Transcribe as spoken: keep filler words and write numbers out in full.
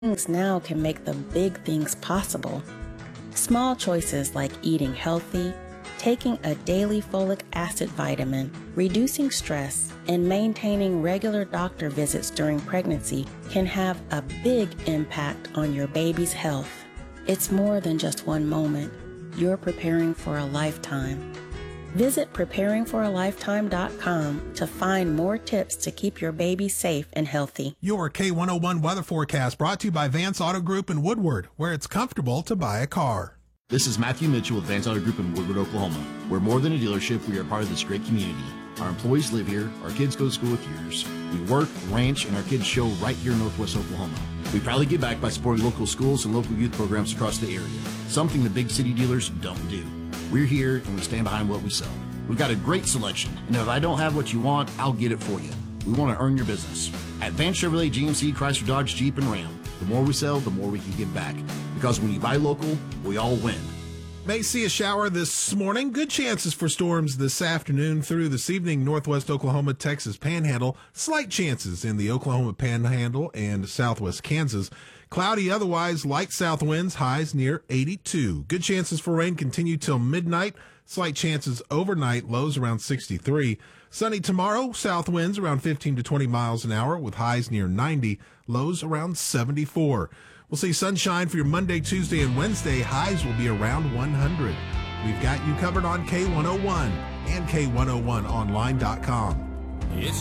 Things now can make the big things possible. Small choices like eating healthy, taking a daily folic acid vitamin, reducing stress, and maintaining regular doctor visits during pregnancy can have a big impact on your baby's health. It's more than just one moment. You're preparing for a lifetime. Visit preparing for a lifetime dot com to find more tips to keep your baby safe and healthy. Your K one oh one weather forecast brought to you by Vance Auto Group in Woodward, where it's comfortable to buy a car. This is Matthew Mitchell with Vance Auto Group in Woodward, Oklahoma. We're more than a dealership. We are part of this great community. Our employees live here. Our kids go to school with yours. We work, ranch, and our kids show right here in Northwest Oklahoma. We proudly give back by supporting local schools and local youth programs across the area, something the big city dealers don't do. We're here, and we stand behind what we sell. We've got a great selection, and if I don't have what you want, I'll get it for you. We want to earn your business. At Vance Chevrolet, G M C, Chrysler, Dodge, Jeep, and Ram, the more we sell, the more we can give back. Because when you buy local, we all win. May see a shower this morning. Good chances for storms this afternoon through this evening. Northwest Oklahoma, Texas Panhandle. Slight chances in the Oklahoma Panhandle and southwest Kansas. Cloudy otherwise, light south winds, highs near eighty-two. Good chances for rain continue till midnight. Slight chances overnight, lows around sixty-three. Sunny tomorrow, south winds around fifteen to twenty miles an hour with highs near ninety, lows around seventy-four. We'll see sunshine for your Monday, Tuesday, and Wednesday. Highs will be around one hundred. We've got you covered on K one oh one and K one oh one online dot com. It's